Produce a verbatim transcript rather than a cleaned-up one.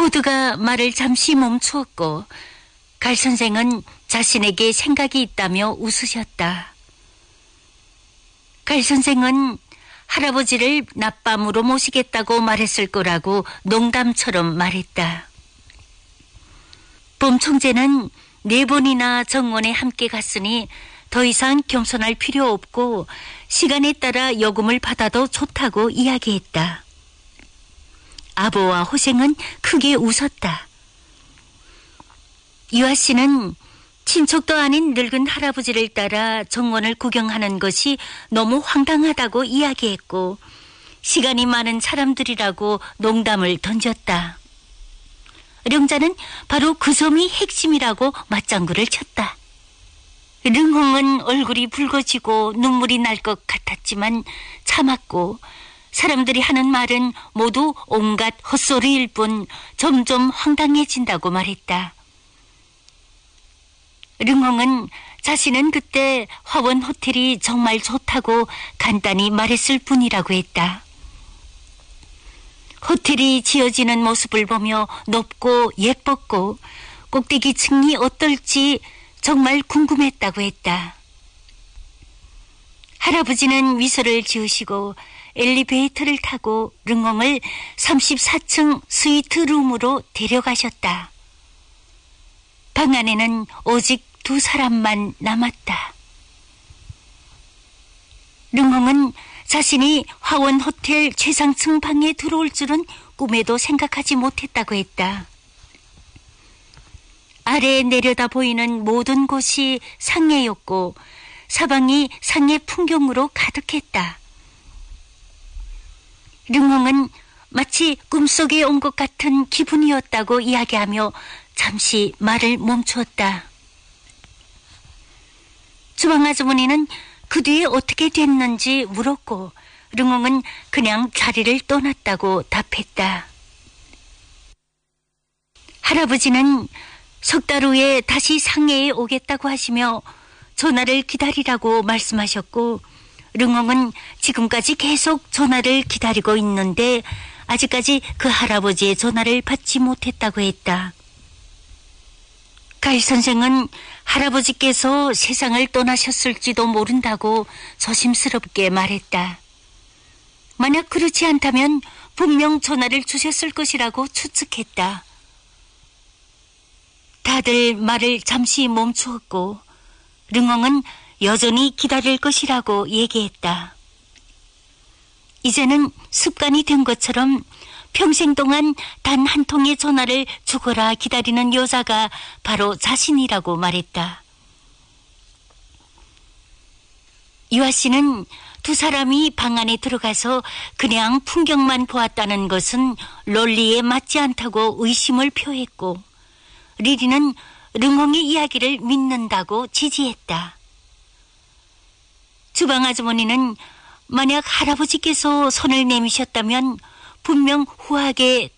모두가 말을 잠시 멈추었고 갈 선생은 자신에게 생각이 있다며 웃으셨다. 갈 선생은 할아버지를 낮밤으로 모시겠다고 말했을 거라고 농담처럼 말했다. 봄총재는 네 번이나 정원에 함께 갔으니 더 이상 겸손할 필요 없고 시간에 따라 요금을 받아도 좋다고 이야기했다. 아보와 호생은 크게 웃었다. 유아 씨는 친척도 아닌 늙은 할아버지를 따라 정원을 구경하는 것이 너무 황당하다고 이야기했고 시간이 많은 사람들이라고 농담을 던졌다. 령자는 바로 그 점이 핵심이라고 맞장구를 쳤다. 릉홍은 얼굴이 붉어지고 눈물이 날 것 같았지만 참았고 사람들이 하는 말은 모두 온갖 헛소리일 뿐 점점 황당해진다고 말했다. 릉홍은 자신은 그때 화원 호텔이 정말 좋다고 간단히 말했을 뿐이라고 했다. 호텔이 지어지는 모습을 보며 높고 예뻤고 꼭대기 층이 어떨지 정말 궁금했다고 했다. 할아버지는 미소를 지으시고 엘리베이터를 타고 릉홍을 삼십사 층 스위트룸으로 데려가셨다. 방 안에는 오직 두 사람만 남았다. 릉홍은 자신이 화원 호텔 최상층 방에 들어올 줄은 꿈에도 생각하지 못했다고 했다. 아래에 내려다 보이는 모든 곳이 상해였고 사방이 상해 풍경으로 가득했다. 릉홍은 마치 꿈속에 온 것 같은 기분이었다고 이야기하며 잠시 말을 멈추었다. 주방 아주머니는 그 뒤에 어떻게 됐는지 물었고 릉홍은 그냥 자리를 떠났다고 답했다. 할아버지는 석 달 후에 다시 상해에 오겠다고 하시며 전화를 기다리라고 말씀하셨고 릉홍은 지금까지 계속 전화를 기다리고 있는데 아직까지 그 할아버지의 전화를 받지 못했다고 했다. 갈 선생은 할아버지께서 세상을 떠나셨을지도 모른다고 조심스럽게 말했다. 만약 그렇지 않다면 분명 전화를 주셨을 것이라고 추측했다. 다들 말을 잠시 멈추었고 릉홍은 여전히 기다릴 것이라고 얘기했다. 이제는 습관이 된 것처럼 평생 동안 단 한 통의 전화를 죽어라 기다리는 여자가 바로 자신이라고 말했다. 유아 씨는 두 사람이 방 안에 들어가서 그냥 풍경만 보았다는 것은 논리에 맞지 않다고 의심을 표했고 리리는 릉홍의 이야기를 믿는다고 지지했다. 주방 아주머니는 만약 할아버지께서 손을 내미셨다면 분명 후하게